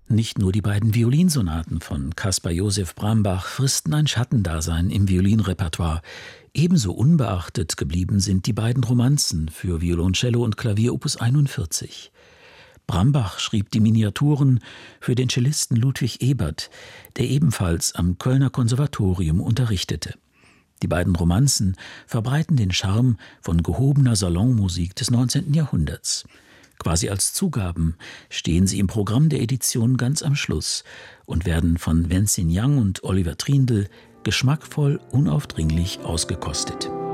Nicht nur die beiden Violinsonaten von Caspar Joseph Brambach fristen ein Schattendasein im Violinrepertoire. Ebenso unbeachtet geblieben sind die beiden Romanzen für Violoncello und Klavier Opus 41. Brambach schrieb die Miniaturen für den Cellisten Ludwig Ebert, der ebenfalls am Kölner Konservatorium unterrichtete. Die beiden Romanzen verbreiten den Charme von gehobener Salonmusik des 19. Jahrhunderts. Quasi als Zugaben stehen sie im Programm der Edition ganz am Schluss und werden von Wenzin Yang und Oliver Trindl geschmackvoll unaufdringlich ausgekostet.